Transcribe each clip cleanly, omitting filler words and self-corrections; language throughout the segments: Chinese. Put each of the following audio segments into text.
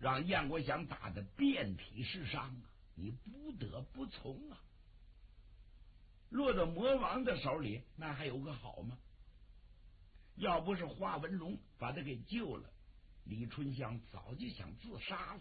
让燕国祥打得遍体是伤啊！你不得不从啊！落到魔王的手里，那还有个好吗？要不是华文龙把他给救了，李春香早就想自杀了。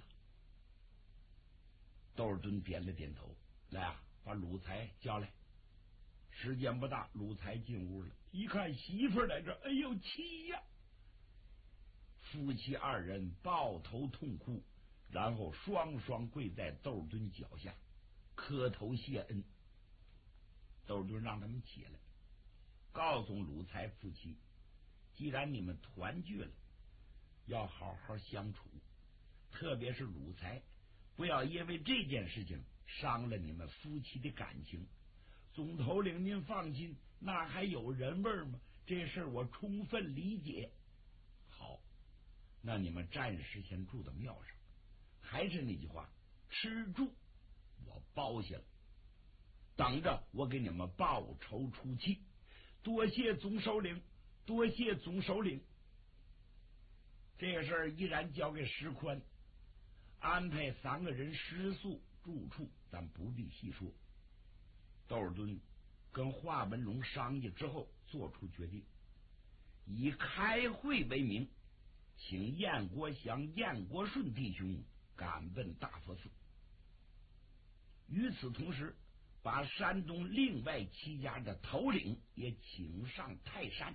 窦尔敦点了点头，来啊，把鲁才叫来。时间不大，鲁才进屋了，一看媳妇在这，哎呦气呀！夫妻二人抱头痛哭，然后双双跪在窦尔敦脚下磕头谢恩。窦尔敦让他们起来，告诉鲁才夫妻，既然你们团聚了，要好好相处，特别是鲁才，不要因为这件事情伤了你们夫妻的感情。总头领您放心，那还有人味吗？这事我充分理解。好，那你们暂时先住到庙上，还是那句话，吃住我包下了，等着我给你们报仇出气。多谢总首领，多谢总首领。这个事儿依然交给石宽，安排3个人食宿住处，咱不必细说。窦尔敦跟华文龙商议之后，做出决定，以开会为名，请燕国祥、燕国顺弟兄赶奔大佛寺。与此同时，把山东另外7家的头领也请上泰山。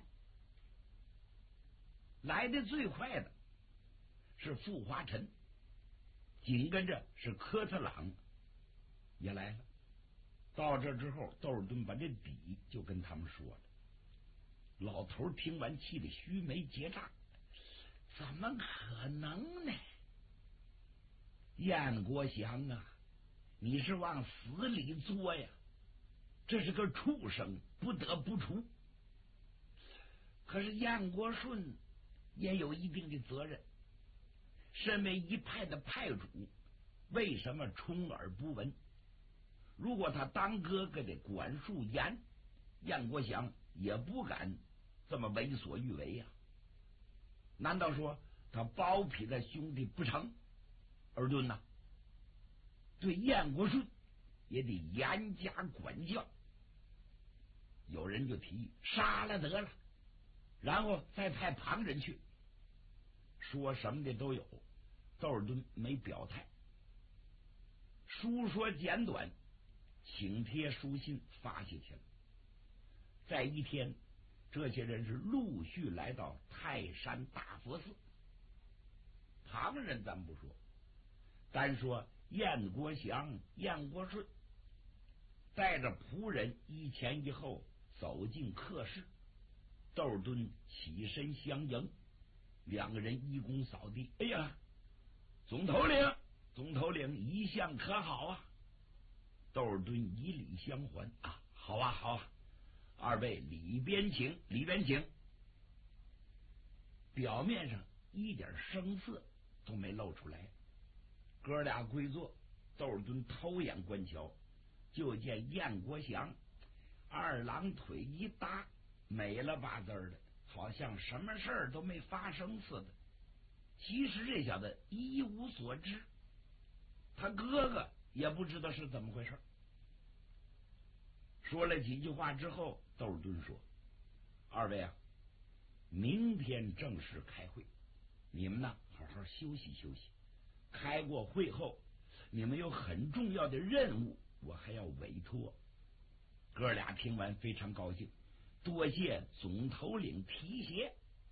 来的最快的是傅华臣，紧跟着是科特朗也来了。到这之后，窦尔敦把这底就跟他们说了。老头听完气得须眉结炸，怎么可能呢？燕国祥啊，你是往死里作呀！这是个畜生，不得不除。可是燕国顺也有一定的责任，身为一派的派主，为什么充耳不闻？如果他当哥哥的管束严，燕国祥也不敢这么为所欲为呀。难道说他包庇他兄弟不成？尔敦呐，对燕国顺也得严加管教。有人就提议杀了得了，然后再派旁人去，说什么的都有。窦尔敦没表态。书说简短，请帖书信发下去了。在一天，这些人是陆续来到泰山大佛寺。旁人咱不说，单说燕国祥、燕国顺带着仆人一前一后走进客室，窦尔敦起身相迎，2个人一躬扫地。哎呀，总头领，总头领一向可好啊？窦尔敦以礼相还啊，好啊，好啊，二位里边请，里边请。表面上一点声色都没露出来。哥俩归坐，窦尔敦偷眼观瞧，就见燕国祥2郎腿一搭，美了吧滋的，好像什么事儿都没发生似的。其实这小子一无所知，他哥哥也不知道是怎么回事。说了几句话之后，窦尔敦说：“二位啊，明天正式开会，你们呢好好休息休息。开过会后，你们有很重要的任务，我还要委托。”哥俩听完非常高兴，多谢总头领提携。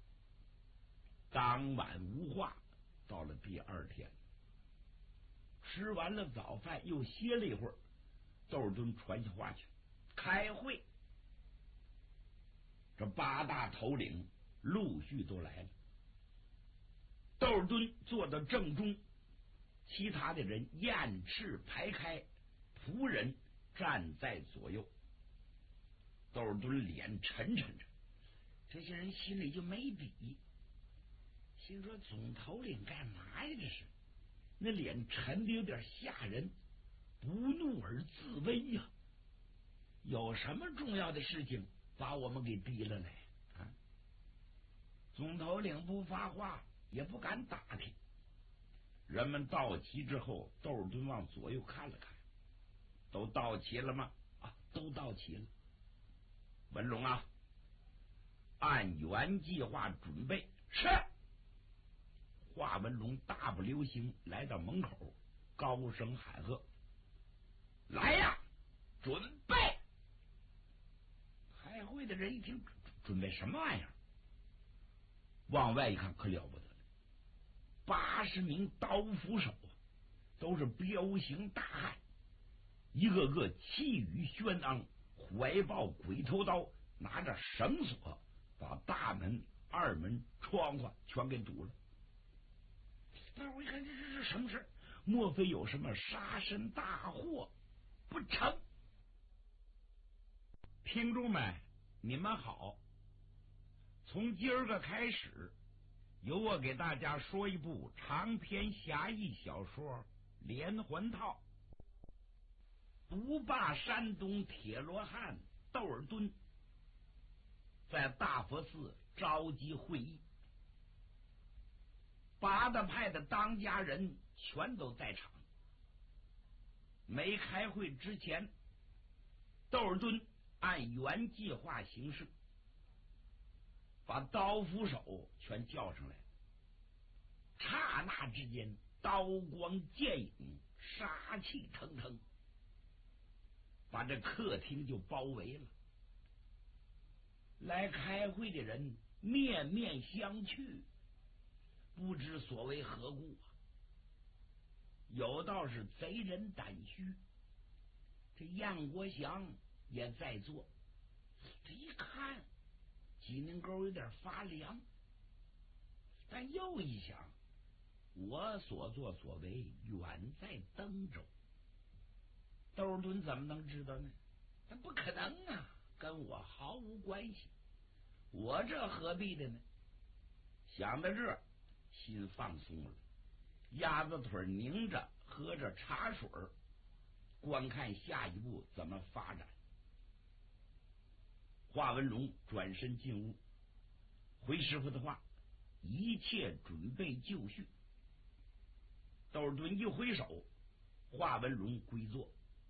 当晚无话。到了第2天，吃完了早饭，又歇了一会儿，窦尔敦传下话去，开会。这8大头领陆续都来了。窦尔敦坐到正中，其他的人雁翅排开，仆人站在左右。窦尔敦脸沉沉着，这些人心里就没底，心说总头领干嘛呀？这是，那脸沉的有点吓人，不怒而自威呀。有什么重要的事情把我们给逼了来啊？总头领不发话，也不敢打听。 人们到齐之后，窦尔敦往左右看了看，都到齐了吗？啊，都到齐了。文龙啊，按原计划准备。是。华文龙大步流星来到门口，高声喊喝：“来呀，准备！”开会的人一听，准备什么玩意儿？往外一看，可了不得了，80名刀斧手都是彪形大汉，一个个气宇轩昂，怀抱鬼头刀，拿着绳索把大门、二门、窗户全给堵了。大伙一看，这是什么事？莫非有什么杀身大祸不成？听众们，你们好，从今儿个开始，由我给大家说一部长篇侠义小说《连环套》。独霸山东铁罗汉窦尔敦在大佛寺召集会议，八大派的当家人全都在场。没开会之前，窦尔敦按原计划行事，把刀斧手全叫上来。刹那之间，刀光剑影，杀气腾腾，把这客厅就包围了。来开会的人面面相觑，不知所为何故啊。有道是贼人胆虚，这燕国祥也在座，这一看鸡拧沟有点发凉，但又一想，我所作所为远在登州，窦尔敦怎么能知道呢？那不可能啊，跟我毫无关系，我这何必的呢？想到这儿，心放松了，鸭子腿拧着，喝着茶水，观看下一步怎么发展。华文龙转身进屋，回师傅的话，一切准备就绪。窦尔敦一挥手，华文龙归坐。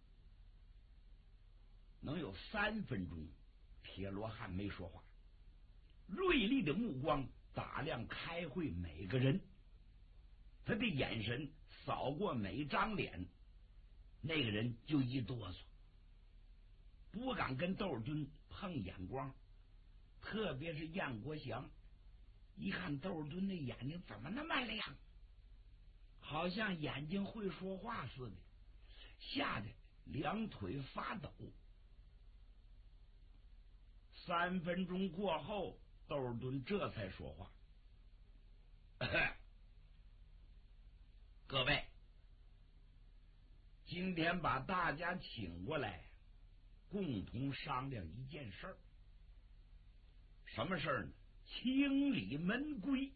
能有3分钟，铁罗汉没说话，锐利的目光打量开会每个人，他的眼神扫过每张脸，那个人就一哆嗦，不敢跟窦尔敦碰眼光。特别是燕国祥，一看窦尔敦的眼睛怎么那么亮，好像眼睛会说话似的，吓得两腿发抖。3分钟过后，窦尔敦这才说话：“各位，今天把大家请过来，共同商量一件事儿。什么事儿呢？清理门规。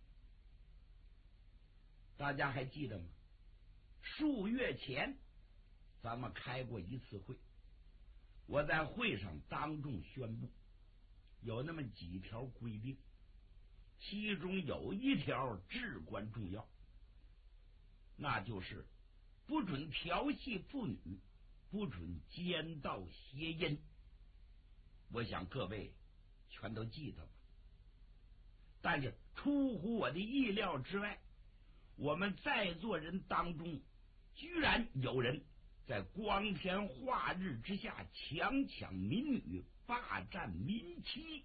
大家还记得吗？数月前咱们开过一次会，我在会上当众宣布，有那么几条规定，其中有一条至关重要，那就是不准调戏妇女，不准奸盗邪淫。我想各位全都记得吧。但是出乎我的意料之外，我们在座人当中居然有人在光天化日之下强抢民女，霸占民妻。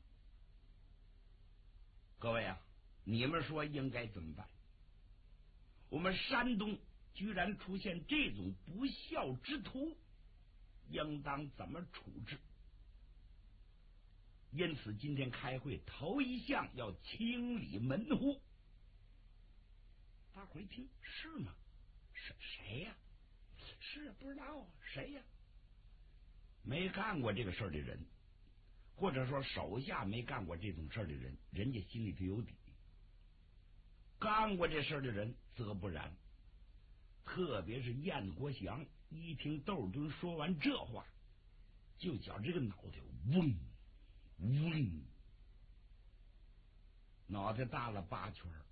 各位啊，你们说应该怎么办？我们山东居然出现这种不孝之徒，应当怎么处置？因此今天开会头一项要清理门户。大伙一听，是吗？谁呀？是不知道啊，谁呀？没干过这个事儿的人，或者说手下没干过这种事儿的人，人家心里头有底。干过这事儿的人则不然。特别是燕国祥，一听窦尔敦说完这话，就觉这个脑袋嗡嗡，脑袋大了8圈。